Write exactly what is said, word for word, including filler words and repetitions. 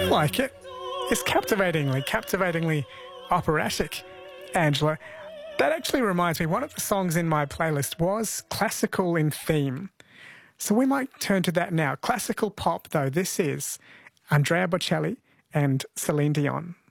like it. It's captivatingly, captivatingly operatic, Angela. That actually reminds me, one of the songs in my playlist was classical in theme. So we might turn to that now. Classical pop, though, this is Andrea Bocelli and Celine Dion.